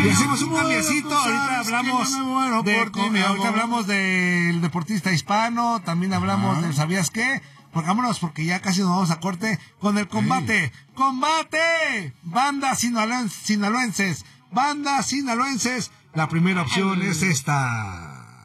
Y hacemos un cambiecito. Ahorita hablamos del deportista hispano, también hablamos del ¿sabías qué? Porque vámonos, porque ya casi nos vamos a corte con el combate. ¡Combate! Bandas sinaloenses. La primera opción es esta.